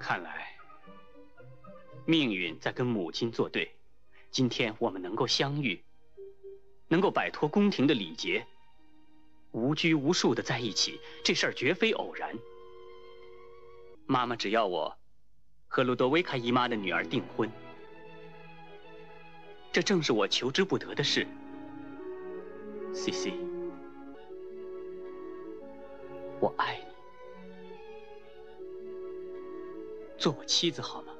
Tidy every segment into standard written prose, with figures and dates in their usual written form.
看来，命运在跟母亲作对。今天我们能够相遇，能够摆脱宫廷的礼节，无拘无束的在一起，这事儿绝非偶然。妈妈只要我和卢多维卡姨妈的女儿订婚，这正是我求之不得的事。西西，我爱你，做我妻子好吗？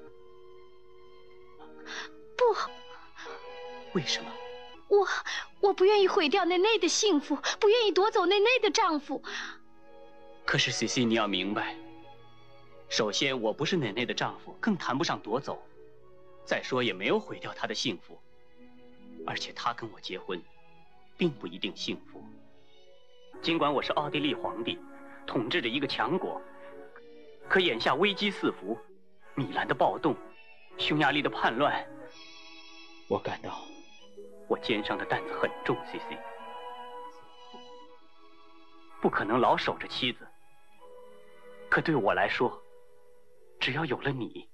不。 为什么？ 我不愿意毁掉内内的幸福，不愿意夺走内内的丈夫。 可是 CC， 你要明白，首先我不是内内的丈夫，更谈不上夺走。再说也没有毁掉她的幸福，而且她跟我结婚，并不一定幸福。尽管我是奥地利皇帝，统治着一个强国，可眼下危机四伏，米兰的暴动，匈牙利的叛乱，我感到我肩上的担子很重 ，CC， 不可能老守着妻子。可对我来说，只要有了你，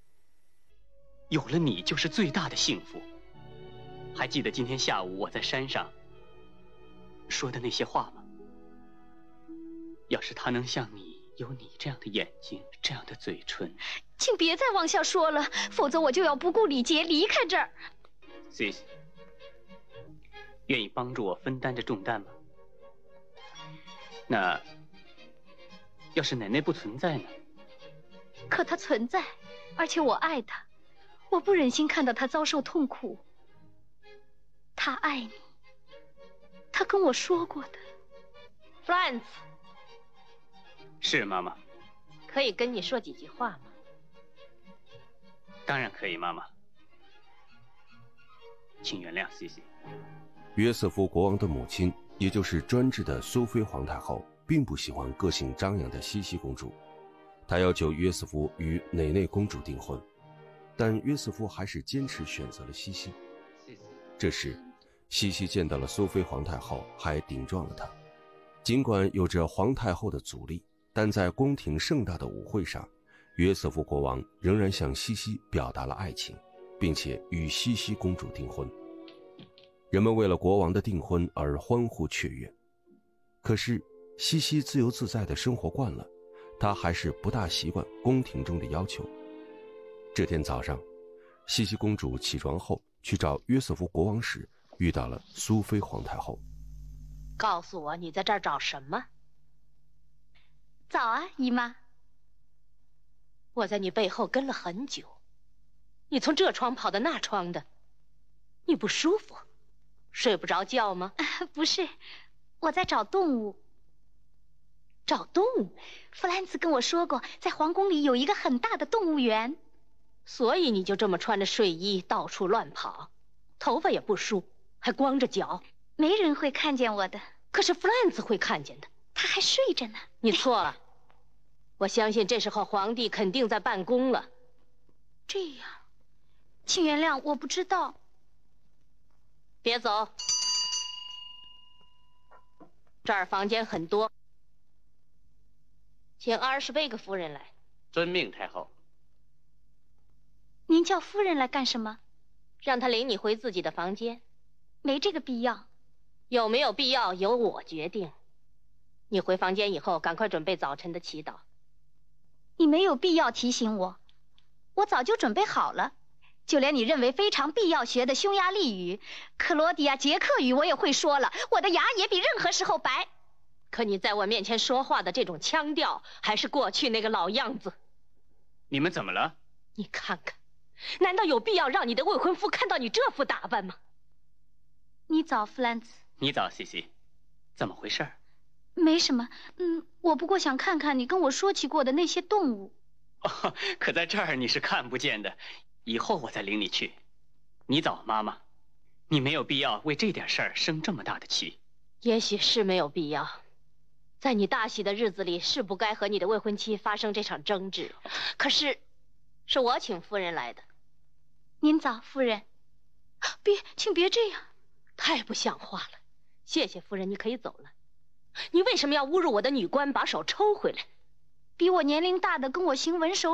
就是最大的幸福。还记得今天下午我在山上说的那些话吗？要是他能像你，有你这样的眼睛，这样的嘴唇。 请别再往下说了，否则我就要不顾礼节离开这儿。 CC，愿意帮助我分担这重担吗？那要是奶奶不存在呢？ 可她存在，而且我爱她，我不忍心看到她遭受痛苦。她爱你，她跟我说过的。 Franz， 是妈妈。 可以跟你说几句话吗？ 当然可以，妈妈。请原谅 CC。 约瑟夫国王的母亲，也就是专制的苏菲皇太后，并不喜欢个性张扬的茜茜公主，她要求约瑟夫与内内公主订婚，但约瑟夫还是坚持选择了茜茜。这时，茜茜见到了苏菲皇太后，还顶撞了她。尽管有着皇太后的阻力，但在宫廷盛大的舞会上，约瑟夫国王仍然向茜茜表达了爱情，并且与茜茜公主订婚。人们为了国王的订婚而欢呼雀跃。可是茜茜自由自在地生活惯了，她还是不大习惯宫廷中的要求。这天早上，茜茜公主起床后去找约瑟夫国王时，遇到了苏菲皇太后。 告诉我你在这儿找什么？ 早啊，姨妈。 我在你背后跟了很久，你从这窗跑到那窗的，你不舒服？睡不着觉吗？ 不是，我在找动物。 找动物？ 弗兰茨跟我说过，在皇宫里有一个很大的动物园。 所以你就这么穿着睡衣到处乱跑，头发也不梳，还光着脚。 没人会看见我的。 可是弗兰茨会看见的。 他还睡着呢。 你错了，我相信这时候皇帝肯定在办公了。 这样，请原谅，我不知道。 别走，这儿房间很多，请阿尔什贝克夫人来。 遵命，太后。 您叫夫人来干什么？ 让她领你回自己的房间。 没这个必要。 有没有必要由我决定。你回房间以后，赶快准备早晨的祈祷。 你没有必要提醒我，我早就准备好了。就连你认为非常必要学的匈牙利语、克罗地亚捷克语我也会说了，我的牙也比任何时候白。 可你在我面前说话的这种腔调，还是过去那个老样子。 你们怎么了？ 你看看，难道有必要让你的未婚夫看到你这副打扮吗？ 你早，弗兰茨。 你早，茜茜。怎么回事？ 没什么，我不过想看看你跟我说起过的那些动物。 哦，可在这儿你是看不见的，以后我再领你去。你早，妈妈。你没有必要为这点事儿生这么大的气。 也许是没有必要，在你大喜的日子里是不该和你的未婚妻发生这场争执。可是，是我请夫人来的。 您早，夫人。请别这样。 太不像话了。谢谢夫人，你可以走了。你为什么要侮辱我的女官，把手抽回来？ 比我年龄大的跟我行文手